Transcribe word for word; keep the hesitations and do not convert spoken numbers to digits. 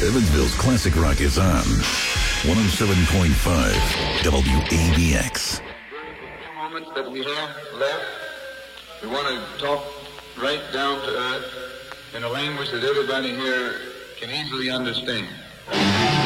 Evansville's classic rock is on one oh seven point five W A B X. The moments that we have left, we want to talk right down to earth in a language that everybody here can easily understand.